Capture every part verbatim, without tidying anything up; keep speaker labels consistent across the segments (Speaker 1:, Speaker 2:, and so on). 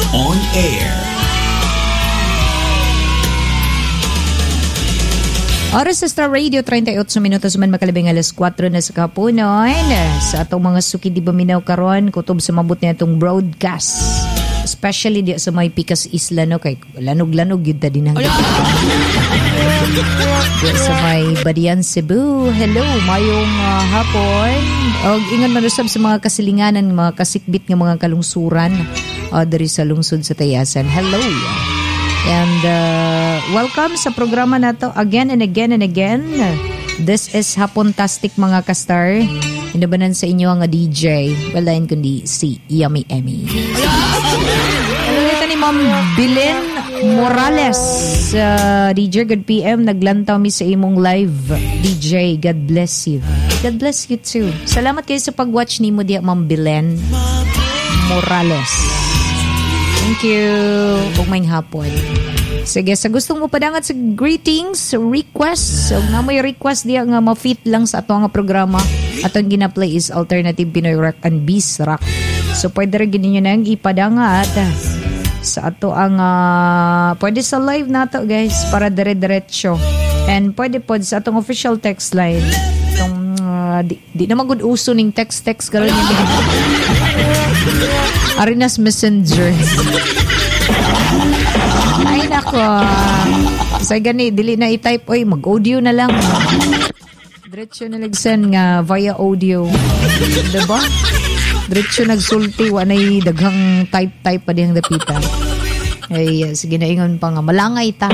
Speaker 1: On air.
Speaker 2: Oras sa Star Radio, thirty-eight minutos man makalabing alas four na sa kapunon. Sa atong mga suki di baminaw karon kutob sa mabot na itong broadcast. Especially di sa may Picas Isla, no? Kay lanog-lanog yun ta din ang di sa may Badian, Cebu. Hello, mayong uh, hapon. O ingon manusab sa mga kasilinganan, mga kasikbit ng mga kalungsuran uh, dari sa lungsod sa Tayasan. Hello. And uh, welcome sa programa na to again and again and again. This is Hapontastic mga kastar. Inabanan sa inyo ang D J. Walain kundi si Yummy Emmy. Hello nito ni Ma'am Bilin Morales. Uh, D J, good P M. Naglantaw mi sa imong live. D J, God bless you. God bless you too. Salamat kayo sa pag-watch ni mo diya, Ma'am Bilin Morales. Thank you. Huwag may hapon. Sige, sa gustong mo padangat sa greetings, requests, so nga may request diya nga ma-fit lang sa ato nga programa. Atong gina-play is Alternative Pinoy Rock and Beast Rock. So pwede rin ginin nyo na yung ipadangat sa ato ang uh, pwede sa live na to guys para dire-diretso. And pwede po sa atong official text line. Itong uh, di, di na magud-uso ning text-text karon yung Arinas Messenger. Ay nako. Sa gani dili na i-type oy, mag-audio na lang. Diretso na nagsen nga via audio. Diba? Diretso nagsulti wa nay daghang type-type pa diyang dapitan. Ay sige na ingon pa nga malangay ta.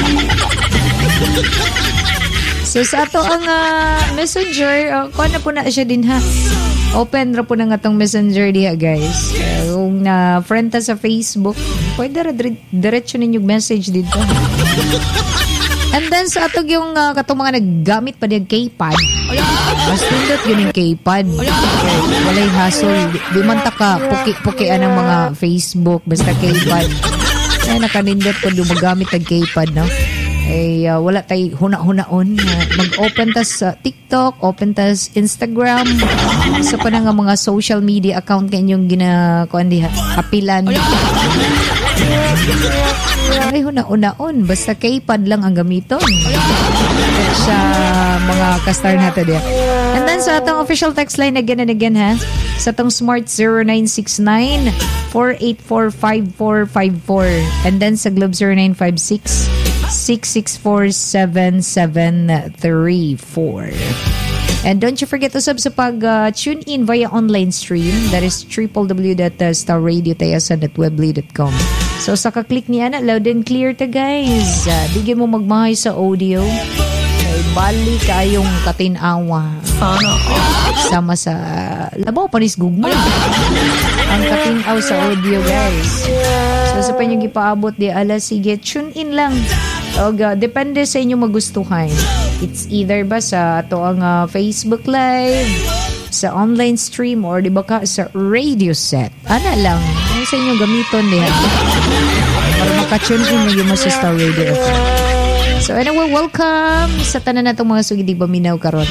Speaker 2: So sa ato ang uh, messenger, uh, kuha na po na siya din ha. Open ra po na nga tong messenger diha guys. Uh, kung na uh, friend ta sa Facebook, pwede ra diretso ninyong message dito. And then sa atog yung uh, katong mga naggamit pa diyan K-pad. Mas tundot yun yung K-pad. Okay, walay hassle. Di, di man ta ka puki-pukian ng mga Facebook basta K-pad. Ay nakanindot ko dumagamit ang K-pad no. Ay uh, wala tay huna-hunaon. Uh, mag-open ta sa TikTok, open ta sa Instagram. Sa pa nga mga social media account kanyong ginakuan diha, kapilan. Ay huna-hunaon, basta K-pad lang ang gamiton. Sa mga kastar nato diha. And then sa atong official text line again and again ha. Sa atong Smart zero nine six nine, four eight four, five four five four. And then sa Globe zero nine five six, six six four, seven seven three four. And don't you forget to sub sa pag uh, tune in via online stream. That is w w w dot star radio tayasan dot weebly dot com. So sa kaklik niya na loud and clear ta guys. Uh, Digin mo magmahay sa audio. Ay bali kayong katinawa. Sama sa labaw panis gugma. Ang katinaw sa audio guys. So sa pa nyo gipaabot di ala sige tune in lang. O, uh, depende sa inyo magustuhan. It's either ba sa ato ang uh, Facebook Live, sa online stream, or di ba ka sa radio set. Ana lang. Ano sa inyo gamiton diha. Para makatune in yung sa Star Radio F M. So anyway, welcome sa tanan natong mga sugid di baminaw karon.